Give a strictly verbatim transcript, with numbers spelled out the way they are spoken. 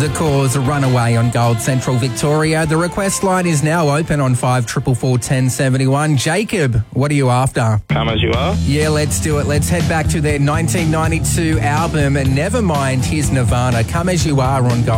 The Cause, Runaway on Gold Central Victoria. The request line is now open on five four four, one oh seven one. Jacob, what are you after? Come As You Are. Yeah, let's do it. Let's head back to their nineteen ninety-two album, and never mind his Nirvana. Come As You Are on Gold.